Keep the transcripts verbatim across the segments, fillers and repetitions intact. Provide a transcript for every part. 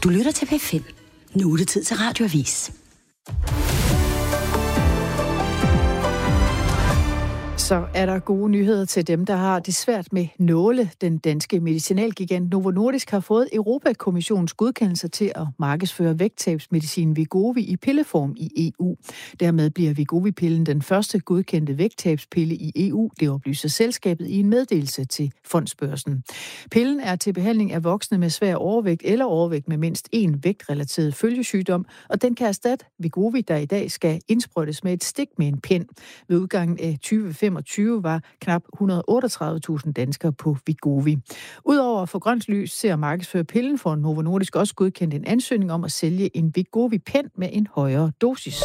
Du lytter til P fem. Nu er det tid til Radioavis. Så er der gode nyheder til dem, der har det svært med nåle. Den danske medicinalgigant Novo Nordisk har fået Europa-kommissionens godkendelse til at markedsføre vægttabsmedicin Wegovy i pilleform i E U. Dermed bliver Wegovy-pillen den første godkendte vægttabspille i E U, det oplyser selskabet i en meddelelse til Fondsbørsen. Pillen er til behandling af voksne med svær overvægt eller overvægt med mindst én vægtrelateret følgesygdom, og den kan erstatte Wegovy, der i dag skal indsprøjtes med et stik med en pind. Ved udgangen af tyve femogtyve var knap et hundrede og otteogtredive tusind danskere på Wegovy. Udover at få grønt lys til at markedsføre pillen, får Novo Nordisk også godkendt en ansøgning om at sælge en Wegovy-pen med en højere dosis.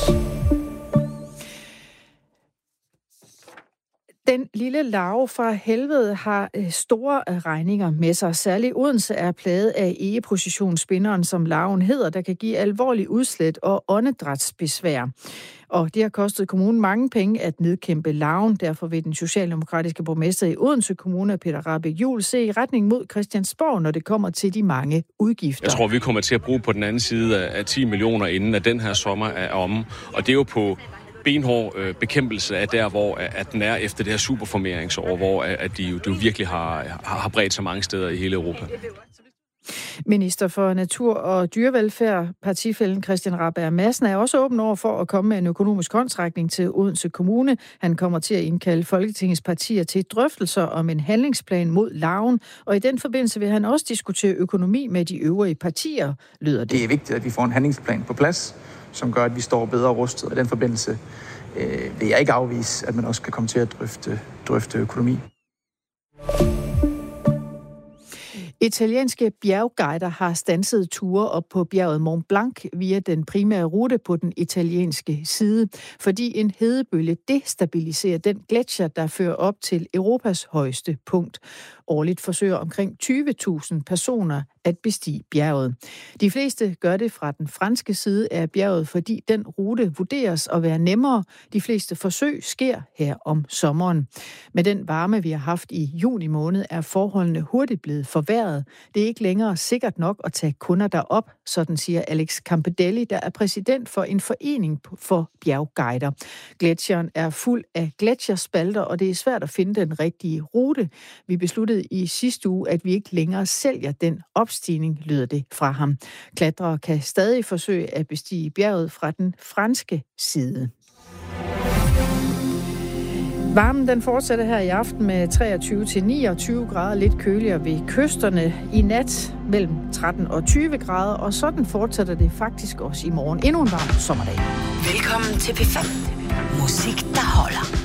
Den lille larve fra helvede har store regninger med sig. Særligt Odense er plaget af egepositionsspinderen, som larven hedder, der kan give alvorlig udslæt og åndedrætsbesvær. Og det har kostet kommunen mange penge at nedkæmpe larven. Derfor vil den socialdemokratiske borgmester i Odense Kommune, Peter Rahbæk Juhl, se i retning mod Christiansborg, når det kommer til de mange udgifter. Jeg tror, vi kommer til at bruge på den anden side af ti millioner, inden at den her sommer er omme. Og det er jo på benhård øh, bekæmpelse af der, hvor at den er efter det her superformeringsår, hvor at de jo, de jo virkelig har, har bredt sig mange steder i hele Europa. Minister for Natur og Dyrevelfærd, partifællen Christian Rabjerg Madsen, er også åben over for at komme med en økonomisk håndsrækning til Odense Kommune. Han kommer til at indkalde Folketingets partier til drøftelser om en handlingsplan mod larven, og i den forbindelse vil han også diskutere økonomi med de øvrige partier, lyder det. Det er vigtigt, at vi får en handlingsplan på plads, som gør, at vi står bedre rustet. Og i den forbindelse øh, vil jeg ikke afvise, at man også kan komme til at drøfte, drøfte økonomi. Italienske bjergguider har standset ture op på bjerget Mont Blanc via den primære rute på den italienske side, fordi en hedebølge destabiliserer den gletsjer, der fører op til Europas højeste punkt. Årligt forsøger omkring tyve tusind personer at bestige bjerget. De fleste gør det fra den franske side af bjerget, fordi den rute vurderes at være nemmere. De fleste forsøg sker her om sommeren. Med den varme, vi har haft i juni måned, er forholdene hurtigt blevet forværret. Det er ikke længere sikkert nok at tage kunder derop, sådan siger Alex Campedelli, der er præsident for en forening for bjergguider. Gletsjeren er fuld af gletsjerspalter, og det er svært at finde den rigtige rute. Vi besluttede i sidste uge, at vi ikke længere sælger den opstigning, lyder det fra ham. Klatrere kan stadig forsøge at bestige bjerget fra den franske side. Varmen den fortsætter her i aften med treogtyve til niogtyve grader, lidt køligere ved kysterne. I nat mellem tretten og tyve grader, og sådan fortsætter det faktisk også i morgen. Endnu en varm sommerdag. Velkommen til P fem. Musik, der holder.